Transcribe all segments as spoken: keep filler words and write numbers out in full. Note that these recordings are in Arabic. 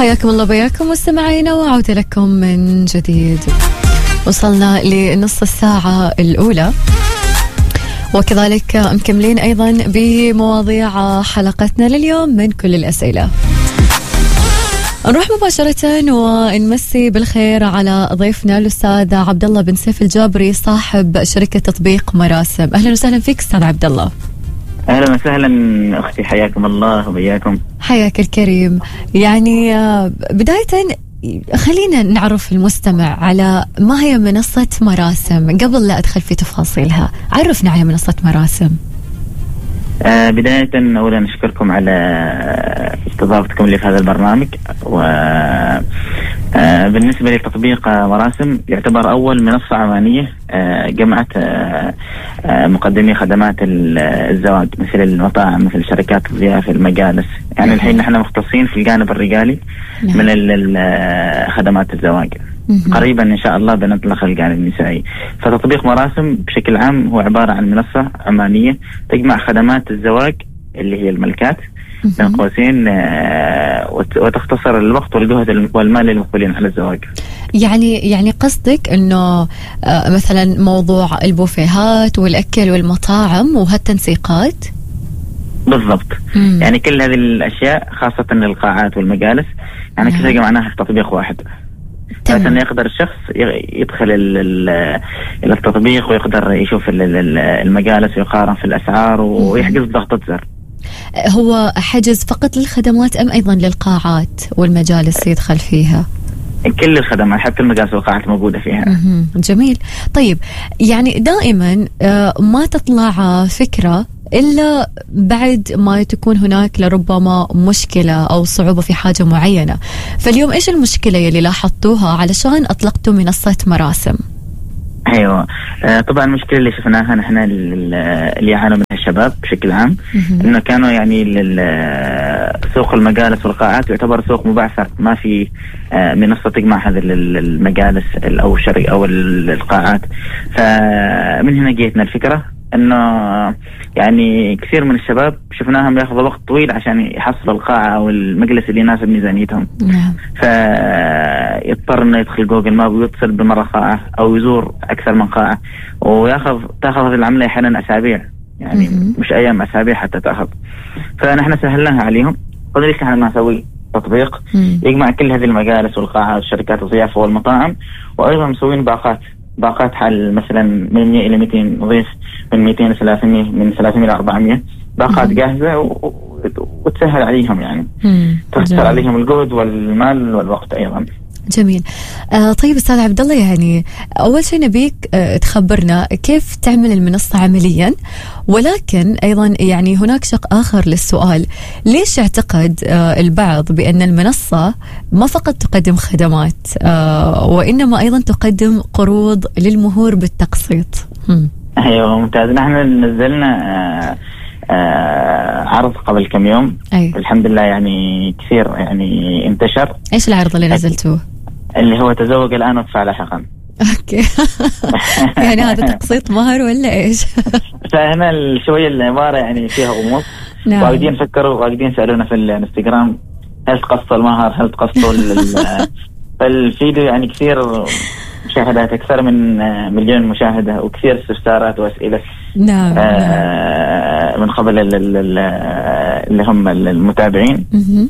حياكم الله بياكم مستمعينا وعودة لكم من جديد. وصلنا لنص الساعة الأولى وكذلك مكملين أيضا بمواضيع حلقتنا لليوم من كل الأسئلة. نروح مباشرة ونمسي بالخير على ضيفنا الأستاذ عبد الله بن سيف الجابري صاحب شركة تطبيق مراسم. أهلا وسهلا فيك أستاذ عبد الله. أهلا وسهلا أختي، حياكم الله وبياكم. حياك الكريم. يعني بداية خلينا نعرف المستمع على ما هي منصة مراسم قبل لا أدخل في تفاصيلها. عرفنا على منصة مراسم. آه بداية أولا نشكركم على استضافتكم لي في هذا البرنامج. و آه بالنسبة لتطبيق مراسم يعتبر أول منصة عمانية آه جمعت آه آه مقدمي خدمات الزواج مثل المطاعم مثل شركات الضيافة المجالس. يعني الحين نحن مختصين في الجانب الرجالي من خدمات الزواج. قريبا إن شاء الله بنطلق الجانب النسائي. فتطبيق مراسم بشكل عام هو عبارة عن منصة عمانية تجمع خدمات الزواج اللي هي الملكات بين قوسين وتختصر الوقت والجهد والمال للمقبلين على الزواج. يعني يعني قصدك إنه مثلا موضوع البوفيهات والأكل والمطاعم وهالتنسيقات؟ بالضبط. مم. يعني كل هذه الأشياء خاصة للقاعات والمجالس يعني كلها جمعناها في تطبيق واحد. عشان يقدر الشخص يدخل إلى التطبيق ويقدر يشوف المجالس ويقارن في الأسعار ويحجز ضغطة زر. هو حجز فقط للخدمات أم أيضا للقاعات والمجالس يدخل فيها؟ كل الخدمات حتى المجالس والقاعات موجودة فيها. جميل. طيب يعني دائما ما تطلع فكرة إلا بعد ما تكون هناك لربما مشكلة أو صعوبة في حاجة معينة. فاليوم إيش المشكلة يلي لاحظتوها علشان أطلقتوا منصة مراسم؟ أيوة آه طبعا المشكلة اللي شفناها نحن اللي يعانوا منها الشباب بشكل عام إنه كانوا يعني سوق المجالس والقاعات يعتبر سوق مبعثر، ما في آه منصة تجمع هذه المجالس أو الشرق أو القاعات. فمن هنا جيتنا الفكرة إنه يعني كثير من الشباب شفناهم ياخذوا وقت طويل عشان يحصلوا القاعة أو المجلس اللي يناسب ميزانيتهم. نعم. فيضطر إنه يدخل جوجل ماب ويتصل بمرة قاعة أو يزور أكثر من قاعة وياخذ تاخذ هذه العملية أحيانا أسابيع، يعني م- مش أيام، أسابيع حتى تاخذ. فنحن سهلناها عليهم. قلنا ليش نحن ما نسوي تطبيق م- يجمع كل هذه المجالس والقاعات والشركات الضيافة والمطاعم، وأيضا مسوين باقات باقات حل مثلا من مئة إلى مئتين نضيف، من مئتين إلى ثلاثمئة، من ثلاثمئة إلى أربعمئة باقات مم. جاهزة و... وتسهل عليهم، يعني تخسر عليهم الجهد والمال والوقت أيضا. جميل. آه طيب أستاذ عبد الله، يعني أول شيء نبيك آه تخبرنا كيف تعمل المنصة عمليا، ولكن أيضا يعني هناك شق آخر للسؤال. ليش اعتقد آه البعض بأن المنصة ما فقط تقدم خدمات آه وإنما أيضا تقدم قروض للمهور بالتقسيط؟ هم. أيوة ممتاز. نحن نزلنا آه آه عرض قبل كم يوم. أيوة. الحمد لله يعني كثير يعني انتشر. إيش العرض اللي نزلتوه؟ اللي هو تزوج الآن وادفع لاحقا. اوكي. يعني هذا تقسيط مهر ولا ايش؟ فهنا شوية العبارة يعني فيها غموض. نعم. واجدين فكروا واجدين سألونا في الانستغرام هل تقسطوا المهر، هل تقسطوا فالفيديو يعني كثير مشاهدات، أكثر من مليون مشاهدة وكثير استفسارات وأسئلة. نعم. آه من قبل اللي هم المتابعين.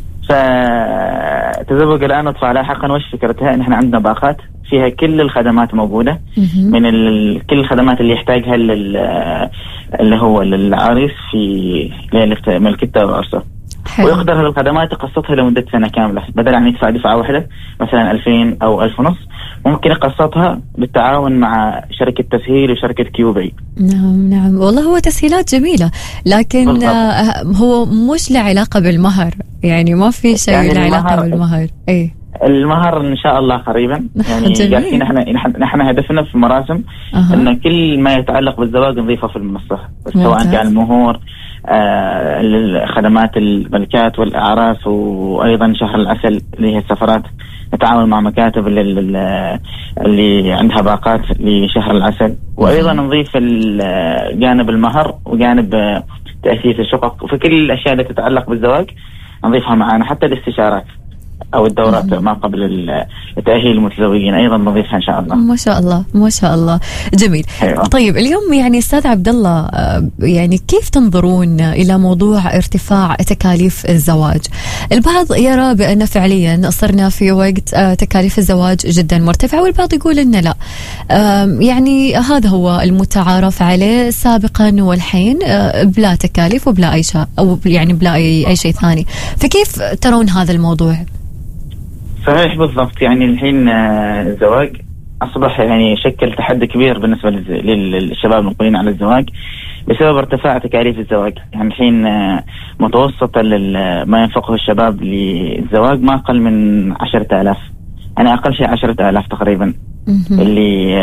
فتزوج الآن وادفع لاحقا. وش فكرتها؟ إن إحنا عندنا باقات فيها كل الخدمات موجودة. من كل الخدمات اللي يحتاجها اللي هو العريس في ليلة ملكته وعرسه، ويقدر هذه الخدمات يقسطها لمدة سنة كاملة، بدل أن يدفع دفعة واحدة مثلا ألفين أو ألف ونص، ممكن يقسطها بالتعاون مع شركة تسهيل وشركة كيوبي. نعم نعم، والله هو تسهيلات جميلة، لكن بالضبط. هو مش له علاقة بالمهر، يعني ما في شيء يعني له علاقة بالمهر. ايه المهر إن شاء الله قريبا، يعني جالسين نحن نحن هدفنا في مراسم أه. إن كل ما يتعلق بالزواج نضيفه في المنصة، سواء كان المهور، آه خدمات الملكات والأعراس، وأيضا شهر العسل اللي هي السفرات. نتعاون مع مكاتب اللي, اللي عندها باقات لشهر العسل، وأيضا نضيف جانب المهر وجانب تأسيس الشقق، وفي كل الأشياء التي تتعلق بالزواج نضيفها معنا، حتى الاستشارات. أو الدورات ما قبل التأهيل المتزوجين أيضا نضيفها إن شاء الله. ما شاء الله ما شاء الله جميل. أيوة. طيب اليوم يعني أستاذ عبد الله يعني كيف تنظرون إلى موضوع ارتفاع تكاليف الزواج؟ البعض يرى بأن فعليا صرنا في وقت تكاليف الزواج جدا مرتفعة، والبعض يقول أن لا، يعني هذا هو المتعارف عليه سابقا والحين بلا تكاليف وبلا أي شيء، أو يعني بلا أي, أي شيء ثاني. فكيف ترون هذا الموضوع؟ صحيح بالضبط. يعني الحين الزواج أصبح يعني شكل تحدي كبير بالنسبة للشباب المقبلين على الزواج بسبب ارتفاع تكاليف الزواج. يعني الحين متوسط ما ينفقه الشباب للزواج ما أقل من عشرة آلاف، يعني أقل شيء عشرة آلاف تقريبا اللي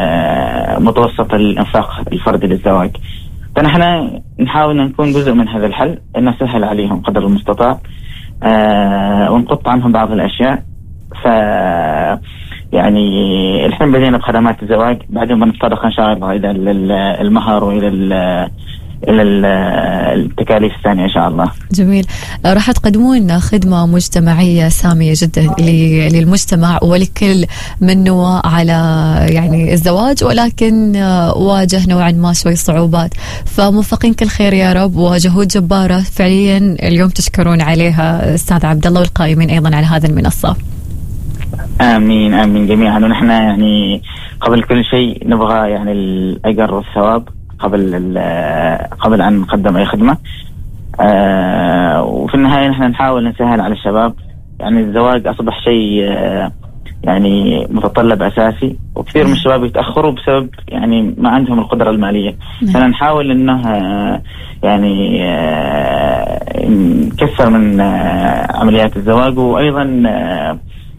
متوسط الإنفاق الفردي للزواج. فنحن نحاول أن نكون جزء من هذا الحل، أن نسهل عليهم قدر المستطاع آه ونقط عنهم بعض الأشياء. ف يعني الحين بدينا بخدمات الزواج، بعدين بنتطرق إن شاء الله إلى المهر وإلى إلى التكاليف الثانية إن شاء الله. جميل. راح تقدمون خدمة مجتمعية سامية جدا للمجتمع ولكل من نوى على يعني الزواج، ولكن واجه نوعا ما شوي صعوبات، فموفقين كل خير يا رب، وجهود جبارة فعليا اليوم تشكرون عليها أستاذ عبد الله والقائمين أيضا على هذه المنصة. آمين آمين جميعا. ونحن يعني قبل كل شيء نبغى يعني الأجر والثواب قبل قبل أن نقدم أي خدمة. آه وفي النهاية نحن نحاول نسهل على الشباب. يعني الزواج أصبح شيء آه يعني متطلب أساسي، وكثير من الشباب يتأخروا بسبب يعني ما عندهم القدرة المالية. فنحاول إنه آه يعني آه نكثر من آه عمليات الزواج. وأيضا آه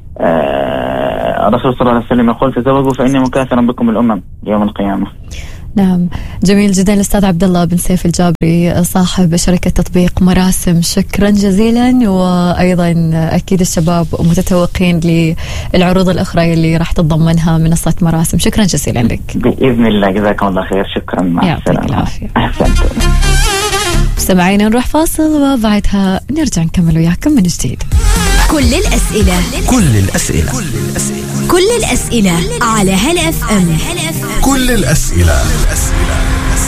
آه الرسول صلى الله عليه وسلم يقول تزوجوا فإني مكاثر بكم الأمم يوم القيامة. نعم جميل جدا. الأستاذ عبد الله بن سيف الجابري صاحب شركة تطبيق مراسم، شكرا جزيلا. وأيضا أكيد الشباب متتوقين للعروض الأخرى اللي راح تتضمنها منصة مراسم. شكرا جزيلا لك. بإذن الله جزاكم الله خير. شكرا. مع السلامة. أحسنتم. مستمعينا نروح فاصل وبعدها نرجع نكمل وياكم من جديد. كل الأسئلة كل الأسئلة كل الأسئلة على هلا اف ام. كل الأسئلة